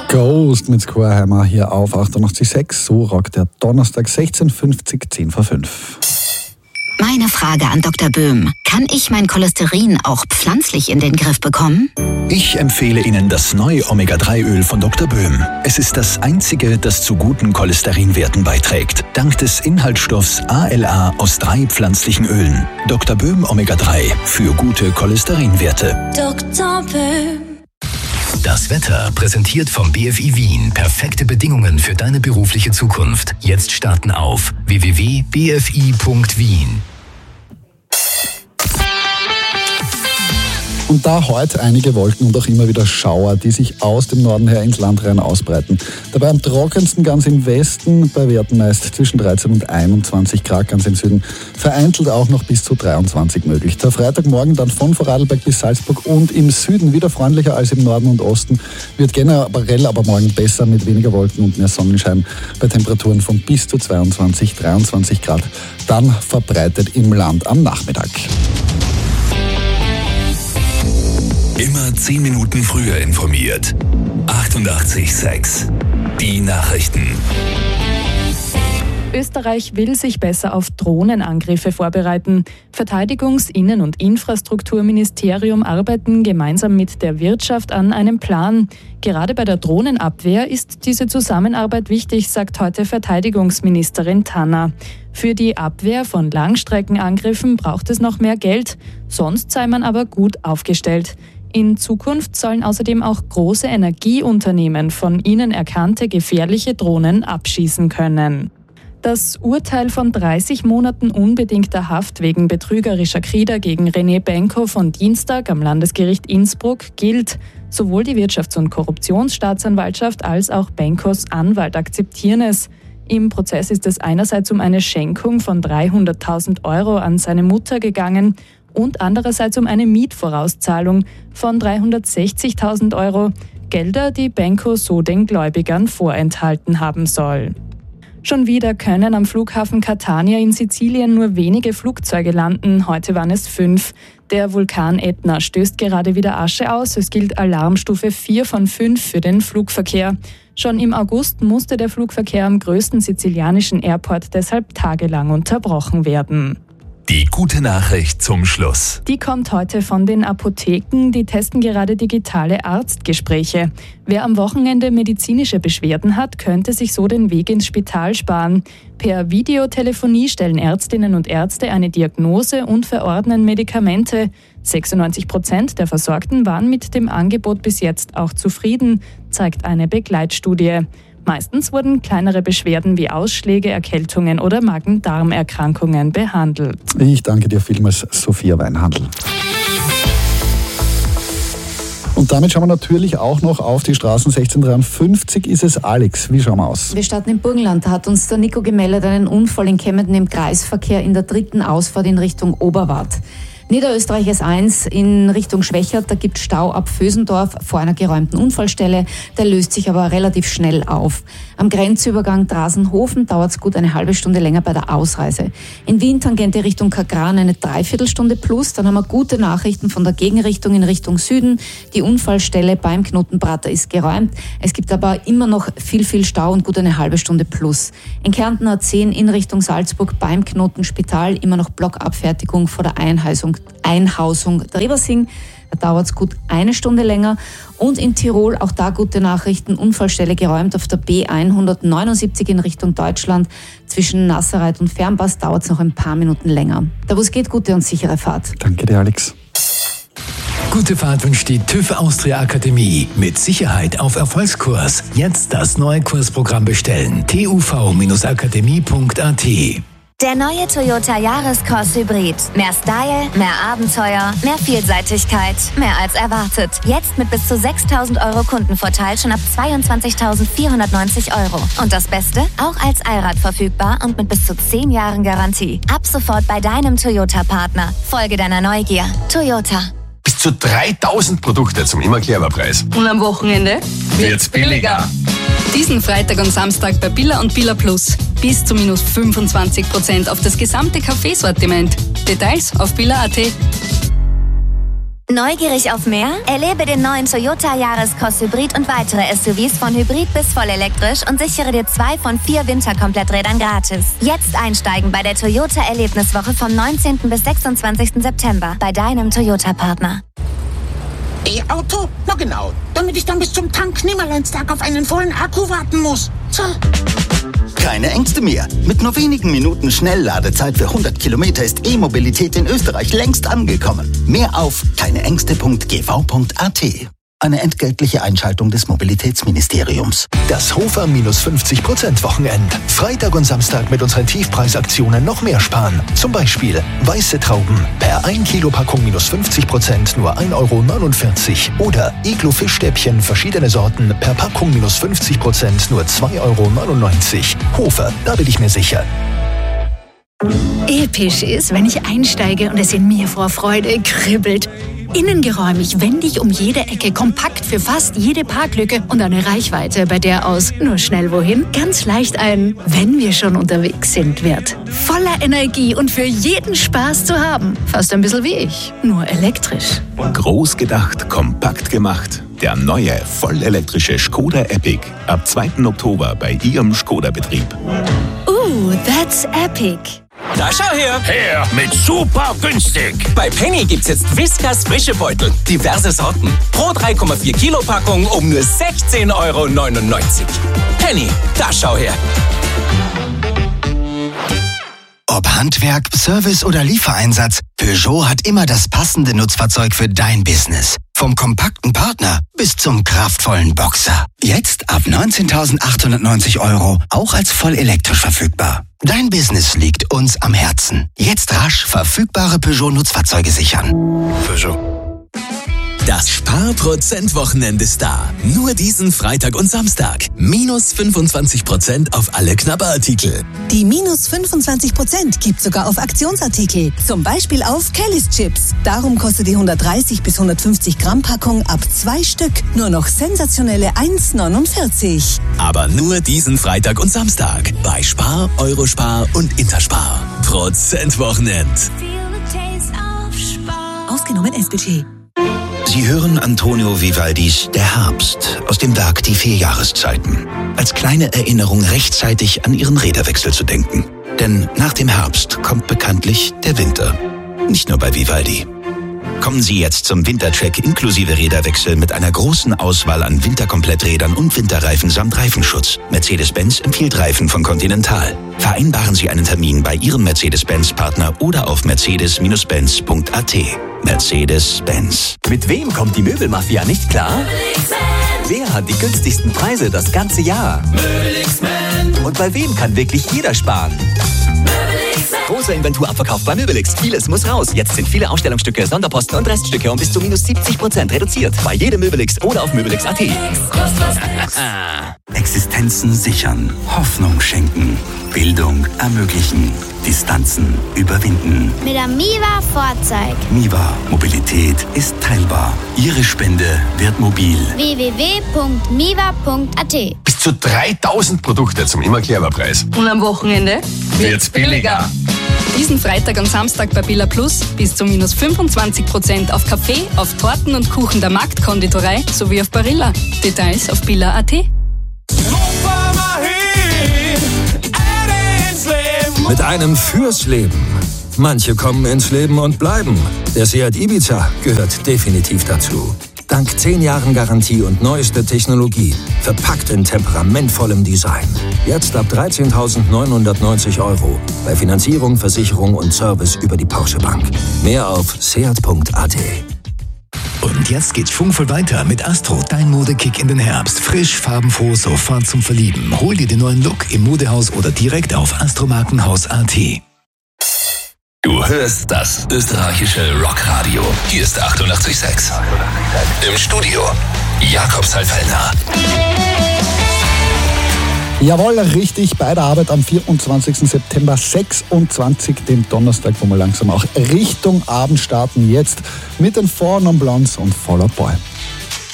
Ghost mit Squareheimer hier auf 88.6. So rockt der Donnerstag 16.50, 10 vor 5. Meine Frage an Dr. Böhm. Kann ich mein Cholesterin auch pflanzlich in den Griff bekommen? Ich empfehle Ihnen das neue Omega-3-Öl von Dr. Böhm. Es ist das einzige, das zu guten Cholesterinwerten beiträgt. Dank des Inhaltsstoffs ALA aus 3 pflanzlichen Ölen. Dr. Böhm Omega-3 für gute Cholesterinwerte. Dr. Böhm. Das Wetter präsentiert vom BFI Wien. Perfekte Bedingungen für deine berufliche Zukunft. Jetzt starten auf www.bfi.wien. Und da heute einige Wolken und auch immer wieder Schauer, die sich aus dem Norden her ins Land rein ausbreiten. Dabei am trockensten ganz im Westen, bei Werten meist zwischen 13 und 21 Grad, ganz im Süden. Vereinzelt auch noch bis zu 23 möglich. Der Freitagmorgen dann von Vorarlberg bis Salzburg und im Süden wieder freundlicher als im Norden und Osten. Wird generell aber morgen besser mit weniger Wolken und mehr Sonnenschein bei Temperaturen von bis zu 22, 23 Grad. Dann verbreitet im Land am Nachmittag. Immer 10 Minuten früher informiert. 88.6. Die Nachrichten. Österreich will sich besser auf Drohnenangriffe vorbereiten. Verteidigungs-, Innen- und Infrastrukturministerium arbeiten gemeinsam mit der Wirtschaft an einem Plan. Gerade bei der Drohnenabwehr ist diese Zusammenarbeit wichtig, sagt heute Verteidigungsministerin Tanner. Für die Abwehr von Langstreckenangriffen braucht es noch mehr Geld, sonst sei man aber gut aufgestellt. In Zukunft sollen außerdem auch große Energieunternehmen von ihnen erkannte gefährliche Drohnen abschießen können. Das Urteil von 30 Monaten unbedingter Haft wegen betrügerischer Krieder gegen René Benko von Dienstag am Landesgericht Innsbruck gilt. Sowohl die Wirtschafts- und Korruptionsstaatsanwaltschaft als auch Benkos Anwalt akzeptieren es. Im Prozess ist es einerseits um eine Schenkung von 300.000 Euro an seine Mutter gegangen und andererseits um eine Mietvorauszahlung von 360.000 Euro, Gelder, die Benko so den Gläubigern vorenthalten haben soll. Schon wieder können am Flughafen Catania in Sizilien nur wenige Flugzeuge landen. Heute waren es 5. Der Vulkan Etna stößt gerade wieder Asche aus. Es gilt Alarmstufe 4 von 5 für den Flugverkehr. Schon im August musste der Flugverkehr am größten sizilianischen Airport deshalb tagelang unterbrochen werden. Die gute Nachricht zum Schluss. Die kommt heute von den Apotheken. Die testen gerade digitale Arztgespräche. Wer am Wochenende medizinische Beschwerden hat, könnte sich so den Weg ins Spital sparen. Per Videotelefonie stellen Ärztinnen und Ärzte eine Diagnose und verordnen Medikamente. 96% der Versorgten waren mit dem Angebot bis jetzt auch zufrieden, zeigt eine Begleitstudie. Meistens wurden kleinere Beschwerden wie Ausschläge, Erkältungen oder Magen-Darm-Erkrankungen behandelt. Ich danke dir vielmals, Sophia Weinhandl. Und damit schauen wir natürlich auch noch auf die Straßen. 1653 ist es. Alex, wie schauen wir aus? Wir starten im Burgenland. Da hat uns der Nico gemeldet, einen Unfall in Kempten im Kreisverkehr in der 3. Ausfahrt in Richtung Oberwart. Niederösterreich S1 in Richtung Schwächert, da gibt es Stau ab Vösendorf vor einer geräumten Unfallstelle. Der löst sich aber relativ schnell auf. Am Grenzübergang Drasenhofen dauert es gut eine halbe Stunde länger bei der Ausreise. In Wien Tangente Richtung Kagran eine Dreiviertelstunde plus. Dann haben wir gute Nachrichten von der Gegenrichtung in Richtung Süden. Die Unfallstelle beim Knotenprater ist geräumt. Es gibt aber immer noch viel Stau und gut eine halbe Stunde plus. In Kärnten A10 in Richtung Salzburg beim Knotenspital immer noch Blockabfertigung vor der Einhausung der Rebersing. Da dauert es gut eine Stunde länger. Und in Tirol, auch da gute Nachrichten, Unfallstelle geräumt auf der B179 in Richtung Deutschland. Zwischen Nassereit und Fernpass dauert es noch ein paar Minuten länger. Da wo es geht, gute und sichere Fahrt. Danke dir, Alex. Gute Fahrt wünscht die TÜV Austria Akademie. Mit Sicherheit auf Erfolgskurs. Jetzt das neue Kursprogramm bestellen. tuv-akademie.at. Der neue Toyota Yaris-Cross Hybrid. Mehr Style, mehr Abenteuer, mehr Vielseitigkeit, mehr als erwartet. Jetzt mit bis zu 6.000 Euro Kundenvorteil schon ab 22.490 Euro. Und das Beste? Auch als Allrad verfügbar und mit bis zu 10 Jahren Garantie. Ab sofort bei deinem Toyota-Partner. Folge deiner Neugier. Toyota. Bis zu 3.000 Produkte zum immer Preis. Und am Wochenende wird's billiger. Diesen Freitag und Samstag bei Billa und Billa Plus. Bis zu minus 25% auf das gesamte Kaffeesortiment. Details auf billa.at. Neugierig auf mehr? Erlebe den neuen Toyota Jahrescross Hybrid und weitere SUVs von Hybrid bis vollelektrisch und sichere dir 2 von 4 Winterkompletträdern gratis. Jetzt einsteigen bei der Toyota Erlebniswoche vom 19. bis 26. September bei deinem Toyota-Partner. E-Auto? Na genau, damit ich dann bis zum Tank-Nimmerleinstag auf einen vollen Akku warten muss. So. Keine Ängste mehr. Mit nur wenigen Minuten Schnellladezeit für 100 Kilometer ist E-Mobilität in Österreich längst angekommen. Mehr auf keineängste.gv.at. Eine entgeltliche Einschaltung des Mobilitätsministeriums. Das Hofer minus 50% Wochenend. Freitag und Samstag mit unseren Tiefpreisaktionen noch mehr sparen. Zum Beispiel weiße Trauben per 1 Kilo Packung minus 50% nur 1,49 Euro. Oder Iglo-Fischstäbchen verschiedene Sorten per Packung minus 50% nur 2,99 Euro. Hofer, da bin ich mir sicher. Episch ist, wenn ich einsteige und es in mir vor Freude kribbelt. Innengeräumig, wendig um jede Ecke, kompakt für fast jede Parklücke und eine Reichweite, bei der aus nur schnell wohin ganz leicht ein "Wenn wir schon unterwegs sind" wird. Voller Energie und für jeden Spaß zu haben. Fast ein bisschen wie ich, nur elektrisch. Groß gedacht, kompakt gemacht. Der neue, vollelektrische Skoda Epic. Ab 2. Oktober bei Ihrem Skoda-Betrieb. That's epic. Da schau her! Mit super günstig! Bei Penny gibt's jetzt Whiskas frische Beutel. Diverse Sorten. Pro 3,4 Kilo Packung um nur 16,99 Euro. Penny, da schau her! Ob Handwerk, Service oder Liefereinsatz, Peugeot hat immer das passende Nutzfahrzeug für dein Business. Vom kompakten Partner bis zum kraftvollen Boxer. Jetzt ab 19.890 Euro, auch als voll elektrisch verfügbar. Dein Business liegt uns am Herzen. Jetzt rasch verfügbare Peugeot-Nutzfahrzeuge sichern. Peugeot. Das Sparprozent-Wochenende ist da. Nur diesen Freitag und Samstag. Minus 25% auf alle Knabberartikel. Die minus 25% gibt sogar auf Aktionsartikel. Zum Beispiel auf Kellys Chips. Darum kostet die 130 bis 150 Gramm Packung ab 2 Stück nur noch sensationelle 1,49. Aber nur diesen Freitag und Samstag. Bei Spar, Eurospar und Interspar. Prozentwochenend. Ausgenommen S-Budget. Sie hören Antonio Vivaldis Der Herbst aus dem Werk Die 4 Jahreszeiten. Als kleine Erinnerung rechtzeitig an Ihren Räderwechsel zu denken. Denn nach dem Herbst kommt bekanntlich der Winter. Nicht nur bei Vivaldi. Kommen Sie jetzt zum Wintercheck inklusive Räderwechsel mit einer großen Auswahl an Winterkompletträdern und Winterreifen samt Reifenschutz. Mercedes-Benz empfiehlt Reifen von Continental. Vereinbaren Sie einen Termin bei Ihrem Mercedes-Benz-Partner oder auf mercedes-benz.at. Mercedes-Benz. Mit wem kommt die Möbelmafia nicht klar? Wer hat die günstigsten Preise das ganze Jahr? Und bei wem kann wirklich jeder sparen? Großer Inventurabverkauf bei Möbelix. Vieles muss raus. Jetzt sind viele Ausstellungsstücke, Sonderposten und Reststücke um bis zu minus 70% reduziert. Bei jedem Möbelix oder auf möbelix.at. Existenzen sichern, Hoffnung schenken, Bildung ermöglichen, Distanzen überwinden. Mit der Miva Fahrzeug. Miva, Mobilität ist teilbar. Ihre Spende wird mobil. www.miva.at. Bis zu 3000 Produkte zum immer Clever-Preis. Und am Wochenende wird's billiger. Diesen Freitag und Samstag bei Billa Plus bis zu minus 25% auf Kaffee, auf Torten und Kuchen der Marktkonditorei sowie auf Barilla. Details auf billa.at. Mit einem fürs Leben. Manche kommen ins Leben und bleiben. Der Seat Ibiza gehört definitiv dazu. Dank 10 Jahren Garantie und neuester Technologie. Verpackt in temperamentvollem Design. Jetzt ab 13.990 Euro. Bei Finanzierung, Versicherung und Service über die Porsche Bank. Mehr auf seat.at. Und jetzt geht's schwungvoll weiter mit Astro, dein Modekick in den Herbst. Frisch, farbenfroh, sofort zum Verlieben. Hol dir den neuen Look im Modehaus oder direkt auf astromarkenhaus.at. Du hörst das österreichische Rockradio. Hier ist 88,6. Im Studio Jakob Salfellner. Jawohl, richtig, bei der Arbeit am 24. September 26, dem Donnerstag, wo wir langsam auch Richtung Abend starten. Jetzt mit den Four Non Blondes und Fall Out Boy.